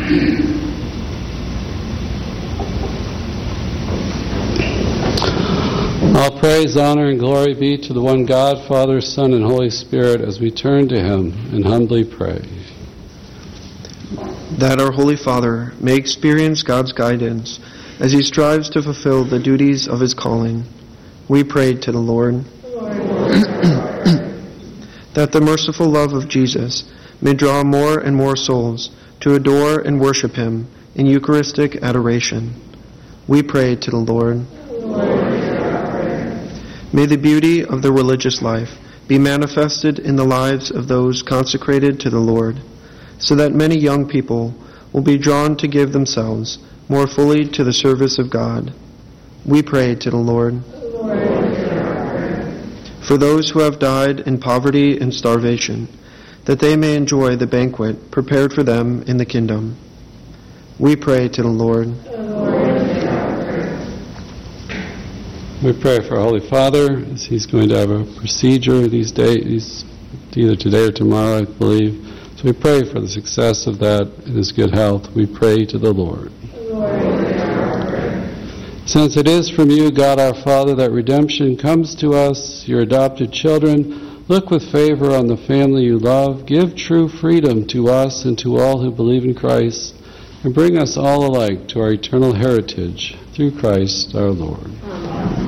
All praise, honor, and glory be to the one God, Father, Son, and Holy Spirit, as we turn to Him and humbly pray. That our Holy Father may experience God's guidance as he strives to fulfill the duties of his calling, we pray to the Lord. That the merciful love of Jesus may draw more and more souls to adore and worship him in Eucharistic adoration, we pray to the Lord. May the beauty of the religious life be manifested in the lives of those consecrated to the Lord, so that many young people will be drawn to give themselves more fully to the service of God. We pray to the Lord. For those who have died in poverty and starvation, that they may enjoy the banquet prepared for them in the kingdom, we pray to the Lord. We pray for Holy Father, as he's going to have a procedure these days, either today or tomorrow, I believe. So we pray for the success of that and his good health. We pray to the Lord. Since it is from you, God our Father, that redemption comes to us, your adopted children, look with favor on the family you love. Give true freedom to us and to all who believe in Christ, and bring us all alike to our eternal heritage through Christ our Lord. Amen.